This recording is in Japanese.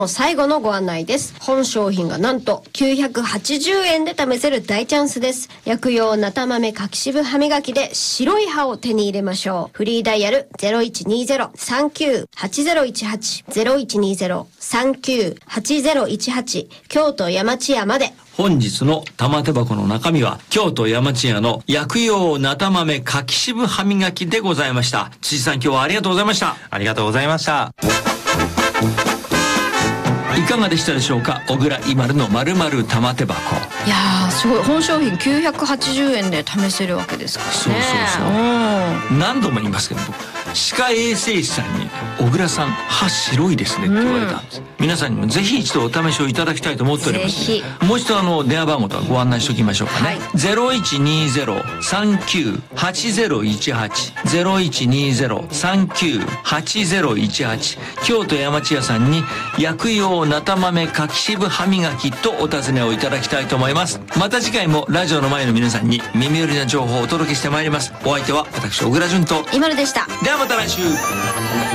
最後のご案内です。本商品がなんと980円で試せる大チャンスです。薬用なた豆かき渋歯磨きで白い歯を手に入れましょう。フリーダイヤル 0120-39-8018 0120-39-8018 京都山千屋まで。 本日の玉手箱の中身は京都山千屋の薬用なた豆かき渋歯磨きでございました。辻さん、今日はありがとうございました。 ありがとうございました。 いかがでしたでしょうか。小倉伊丸の〇〇玉手箱。 いやー、すごい。本商品980円で試せるわけですからね。 そう何度も言いますけど、歯科衛生士さんに小倉さん歯白いですねって言われたんです、皆さんにもぜひ一度お試しをいただきたいと思っております。 ぜひもう一度電話番号とご案内しておきましょうかね、はい、0120-39-8018 0120-39-8018 京都山千屋さんに薬用なた豆かき渋歯磨きとお尋ねをいただきたいと思います。また次回もラジオの前の皆さんに耳寄りな情報をお届けしてまいります。お相手は私小倉淳と今るでした。 ではまた来週。